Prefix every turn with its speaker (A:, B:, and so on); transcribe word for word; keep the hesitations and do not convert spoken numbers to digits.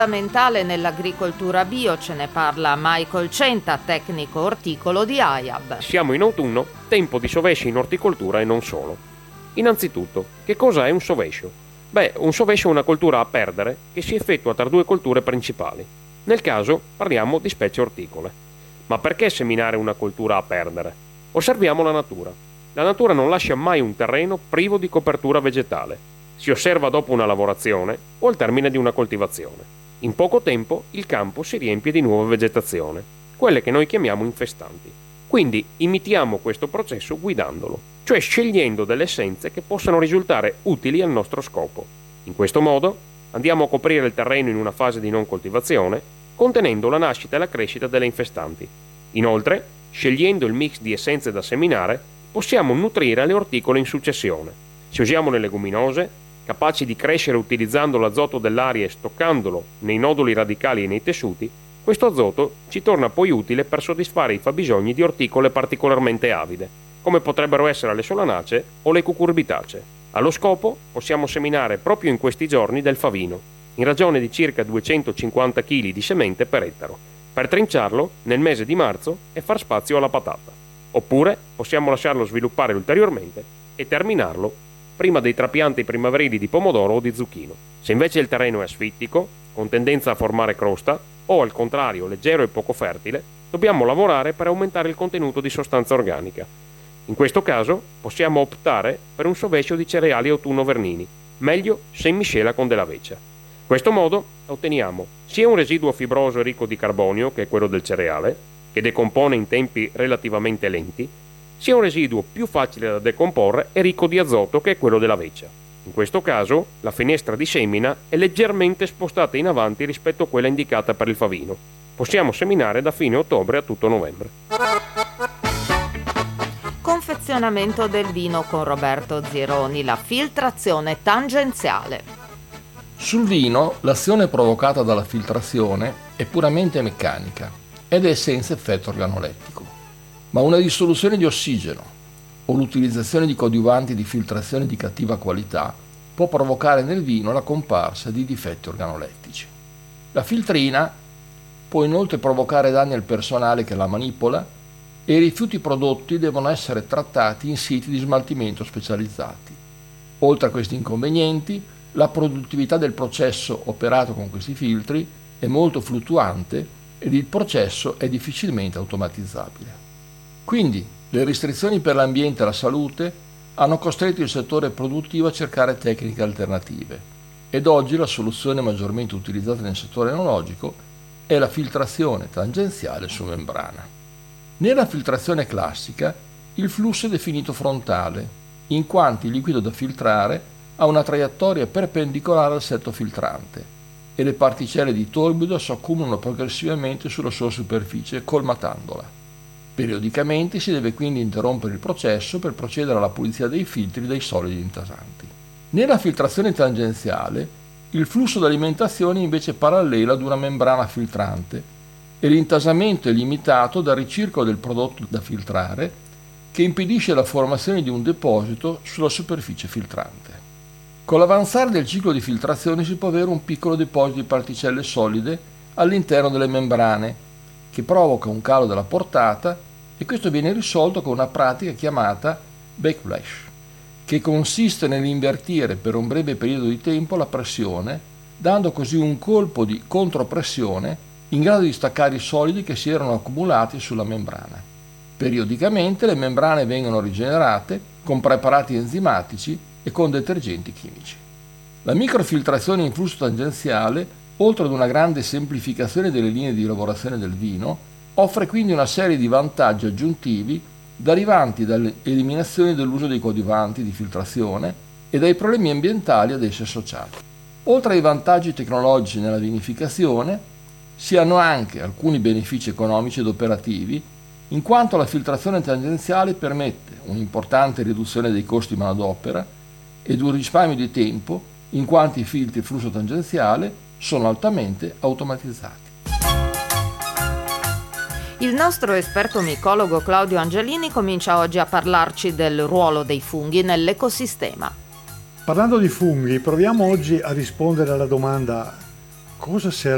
A: Fondamentale nell'agricoltura bio, ce ne parla Michael Centa, tecnico orticolo di A I A B.
B: Siamo in autunno, tempo di sovesci in orticoltura e non solo. Innanzitutto, che cosa è un sovescio? Beh, un sovescio è una coltura a perdere che si effettua tra due colture principali. Nel caso parliamo di specie orticole. Ma perché seminare una coltura a perdere? Osserviamo la natura. La natura non lascia mai un terreno privo di copertura vegetale. Si osserva dopo una lavorazione o al termine di una coltivazione. In poco tempo il campo si riempie di nuova vegetazione, quelle che noi chiamiamo infestanti. Quindi imitiamo questo processo guidandolo, cioè scegliendo delle essenze che possano risultare utili al nostro scopo. In questo modo andiamo a coprire il terreno in una fase di non coltivazione, contenendo la nascita e la crescita delle infestanti. Inoltre, scegliendo il mix di essenze da seminare, possiamo nutrire le orticole in successione. Se usiamo le leguminose, capaci di crescere utilizzando l'azoto dell'aria e stoccandolo nei noduli radicali e nei tessuti, questo azoto ci torna poi utile per soddisfare i fabbisogni di orticole particolarmente avide, come potrebbero essere le solanacee o le cucurbitacee. Allo scopo possiamo seminare proprio in questi giorni del favino, in ragione di circa duecentocinquanta chili di semente per ettaro, per trinciarlo nel mese di marzo e far spazio alla patata. Oppure possiamo lasciarlo sviluppare ulteriormente e terminarlo prima dei trapianti primaverili di pomodoro o di zucchino. Se invece il terreno è asfittico, con tendenza a formare crosta, o al contrario leggero e poco fertile, dobbiamo lavorare per aumentare il contenuto di sostanza organica. In questo caso possiamo optare per un sovescio di cereali autunno-vernini, meglio se in miscela con della veccia. In questo modo otteniamo sia un residuo fibroso e ricco di carbonio, che è quello del cereale, che decompone in tempi relativamente lenti, sia un residuo più facile da decomporre e ricco di azoto, che è quello della veccia. In questo caso la finestra di semina è leggermente spostata in avanti rispetto a quella indicata per il favino. Possiamo seminare da fine ottobre a tutto novembre.
A: Confezionamento del vino con Roberto Zironi, la filtrazione tangenziale.
C: Sul vino l'azione provocata dalla filtrazione è puramente meccanica ed è senza effetto organolettico. Ma una dissoluzione di ossigeno o l'utilizzazione di coadiuvanti di filtrazione di cattiva qualità può provocare nel vino la comparsa di difetti organolettici. La filtrina può inoltre provocare danni al personale che la manipola e i rifiuti prodotti devono essere trattati in siti di smaltimento specializzati. Oltre a questi inconvenienti, la produttività del processo operato con questi filtri è molto fluttuante ed il processo è difficilmente automatizzabile. Quindi le restrizioni per l'ambiente e la salute hanno costretto il settore produttivo a cercare tecniche alternative ed oggi la soluzione maggiormente utilizzata nel settore enologico è la filtrazione tangenziale su membrana. Nella filtrazione classica il flusso è definito frontale, in quanto il liquido da filtrare ha una traiettoria perpendicolare al setto filtrante e le particelle di torbido si accumulano progressivamente sulla sua superficie colmatandola. Periodicamente si deve quindi interrompere il processo per procedere alla pulizia dei filtri dai solidi intasanti. Nella filtrazione tangenziale il flusso d'alimentazione è invece parallelo ad una membrana filtrante e l'intasamento è limitato dal ricircolo del prodotto da filtrare che impedisce la formazione di un deposito sulla superficie filtrante. Con l'avanzare del ciclo di filtrazione si può avere un piccolo deposito di particelle solide all'interno delle membrane che provoca un calo della portata e questo viene risolto con una pratica chiamata backflash, che consiste nell'invertire per un breve periodo di tempo la pressione, dando così un colpo di contropressione in grado di staccare i solidi che si erano accumulati sulla membrana. Periodicamente le membrane vengono rigenerate con preparati enzimatici e con detergenti chimici. La microfiltrazione in flusso tangenziale, oltre ad una grande semplificazione delle linee di lavorazione del vino, offre quindi una serie di vantaggi aggiuntivi derivanti dall'eliminazione dell'uso dei coadiuvanti di filtrazione e dai problemi ambientali ad essi associati. Oltre ai vantaggi tecnologici nella vinificazione, si hanno anche alcuni benefici economici ed operativi, in quanto la filtrazione tangenziale permette un'importante riduzione dei costi manodopera ed un risparmio di tempo, in quanto i filtri flusso tangenziale sono altamente automatizzati.
A: Il nostro esperto micologo Claudio Angelini comincia oggi a parlarci del ruolo dei funghi nell'ecosistema.
D: Parlando di funghi, proviamo oggi a rispondere alla domanda: cosa serve